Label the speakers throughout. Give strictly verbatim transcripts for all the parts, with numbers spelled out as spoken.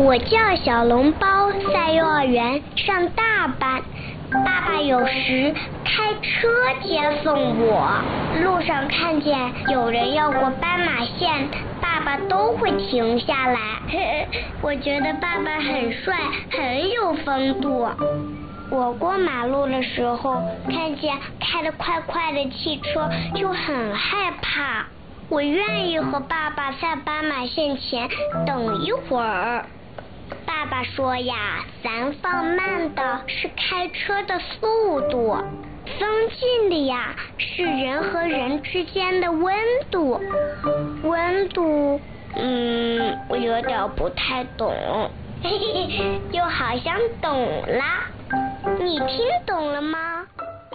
Speaker 1: 我叫小笼包，在幼儿园上大班。爸爸有时开车接送我，路上看见有人要过斑马线，爸爸都会停下来。我觉得爸爸很帅，很有风度。我过马路的时候，看见开得快快的汽车，就很害怕。我愿意和爸爸在斑马线前等一会儿。爸爸说呀，咱放慢的是开车的速度，增进的呀是人和人之间的温度。温度，嗯，我有点不太懂，嘿嘿，就好像懂啦。你听懂了吗？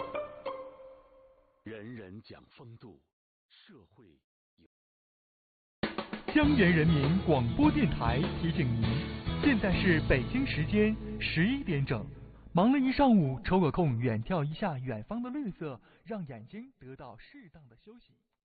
Speaker 2: 人人讲风度，社会有。
Speaker 3: 江源人民广播电台提醒您，现在是北京时间十一点整。忙了一上午，抽个空远眺一下远方的绿色，让眼睛得到适当的休息。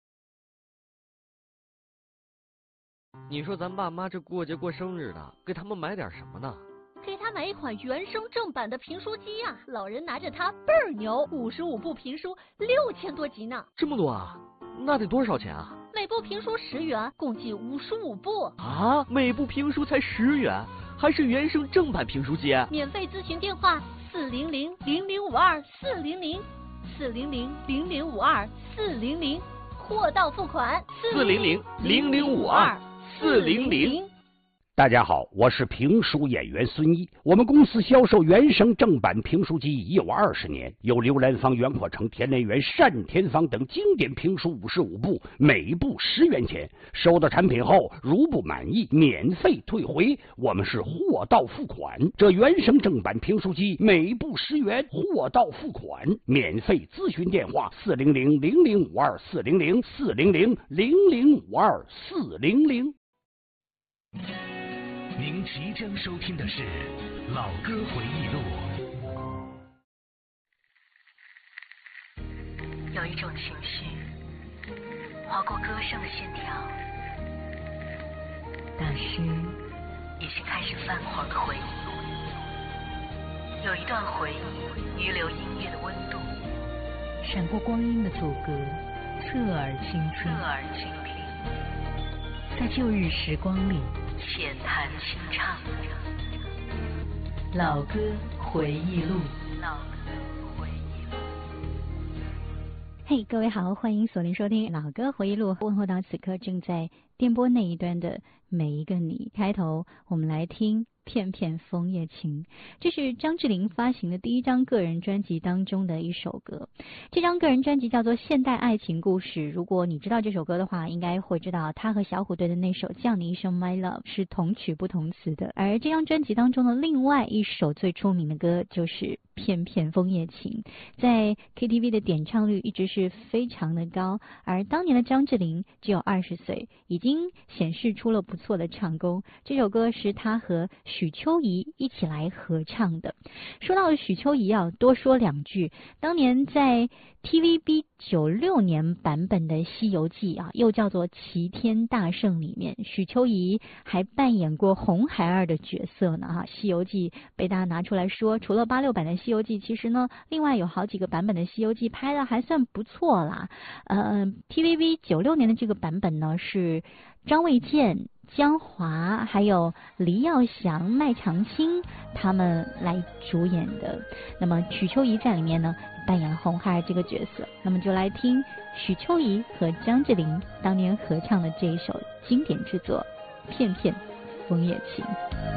Speaker 4: 你说咱爸妈这过节过生日的，给他们买点什么呢？
Speaker 5: 给他买一款原声正版的评书机啊，老人拿着它倍儿牛，五十五部评书，六千多集呢。
Speaker 4: 这么多啊？那得多少钱啊？
Speaker 5: 每部评书十元，共计五十五部。
Speaker 4: 啊，每部评书才十元，还是原声正版评书机？
Speaker 5: 免费咨询电话：四零零零零五二四零零，四零零零零五二四零零，货到付款。
Speaker 4: 四零零零零五二四零零。
Speaker 6: 大家好，我是评书演员孙一。我们公司销售原声正版评书机已有二十年，有刘兰芳、袁阔成、田连元、单田芳等经典评书五十五部，每部十元钱。收到产品后，如不满意，免费退回。我们是货到付款。这原声正版评书机每部十元，货到付款，免费咨询电话：四零零零零五二四零零四零零零零五二四零零。
Speaker 2: 您即将收听的是《老歌回忆录》。
Speaker 7: 有一种情绪划过歌声的线条，那是已经开始泛黄的回忆。有一段回忆遗留音乐的温度，闪过光阴的阻隔，侧耳倾听，侧耳倾听，在旧日时光里浅谈轻唱，老歌回忆录。老歌回忆录。
Speaker 8: 嘿、hey, 各位好，欢迎锁定收听老歌回忆录，问候到此刻正在电波那一端的每一个你。开头我们来听片片枫叶情，这是张智霖发行的第一张个人专辑当中的一首歌。这张个人专辑叫做《现代爱情故事》，如果你知道这首歌的话，应该会知道他和小虎队的那首《叫你一声 My Love》是同曲不同词的。而这张专辑当中的另外一首最出名的歌就是《片片枫叶情》，在 K T V 的点唱率一直是非常的高，而当年的张智霖只有二十岁，已经显示出了不错的唱功。这首歌是他和许秋怡一起来合唱的。说到许秋怡啊，多说两句。当年在 T V B 九六年版本的《西游记》啊，又叫做《齐天大圣》里面，许秋怡还扮演过红孩儿的角色呢哈。《西游记》被大家拿出来说，除了八六版的《西游记》，其实呢，另外有好几个版本的《西游记》拍的还算不错啦。呃 ，T V B 九六年的这个版本呢，是张卫健、江华还有黎耀祥、麦长青他们来主演的。那么许秋怡在里面呢扮演红孩儿这个角色。那么就来听许秋怡和张智霖当年合唱的这一首经典之作《片片枫叶情》。